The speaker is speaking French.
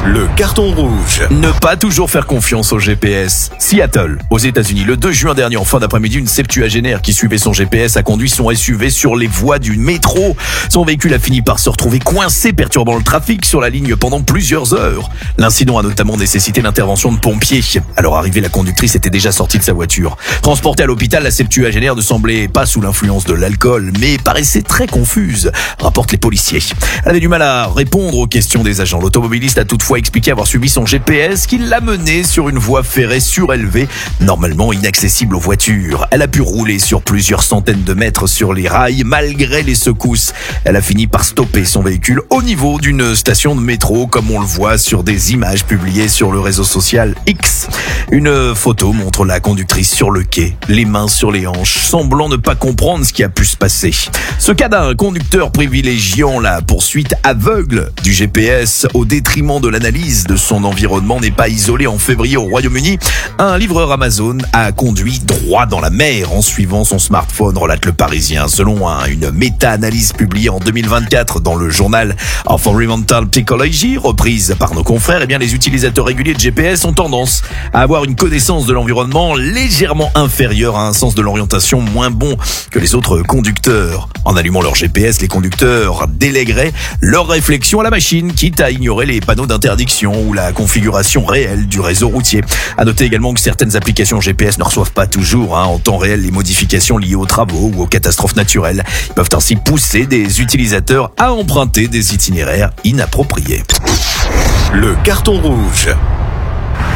Le carton rouge. Ne pas toujours faire confiance au GPS. Seattle, aux États-Unis, le 2 juin dernier, en fin d'après-midi, une septuagénaire qui suivait son GPS a conduit son SUV sur les voies du métro. Son véhicule a fini par se retrouver coincé, perturbant le trafic sur la ligne pendant plusieurs heures. L'incident a notamment nécessité l'intervention de pompiers. À leur arrivée, la conductrice était déjà sortie de sa voiture. Transportée à l'hôpital, la septuagénaire ne semblait pas sous l'influence de l'alcool, mais paraissait très confuse, rapportent les policiers. Elle avait du mal à répondre aux questions des agents. L'automobiliste a toutefois expliqué avoir suivi son GPS qui l'a mené sur une voie ferrée surélevée, normalement inaccessible aux voitures. Elle a pu rouler sur plusieurs centaines de mètres sur les rails malgré les secousses. Elle a fini par stopper son véhicule au niveau d'une station de métro, comme on le voit sur des images publiées sur le réseau social X. Une photo montre la conductrice sur le quai, les mains sur les hanches, semblant ne pas comprendre ce qui a pu se passer. Ce cas d'un conducteur privilégiant la poursuite aveugle du GPS au détriment de l'analyse de son environnement n'est pas isolé. En février au Royaume-Uni, un livreur Amazon a conduit droit dans la mer en suivant son smartphone, relate le Parisien. Selon une méta-analyse publiée en 2024 dans le journal of Environmental Psychology, reprise par nos confrères, les utilisateurs réguliers de GPS ont tendance à avoir une connaissance de l'environnement légèrement inférieure à un sens de l'orientation moins bon que les autres conducteurs. En allumant leur GPS, les conducteurs délègueraient leur réflexion à la machine, quitte à ignorer les panneaux d'interdiction ou la configuration réelle du réseau routier. À noter également que certaines applications GPS ne reçoivent pas toujours en temps réel les modifications liées aux travaux ou aux catastrophes naturelles. Ils peuvent ainsi pousser des utilisateurs à emprunter des itinéraires inappropriés. Le carton rouge.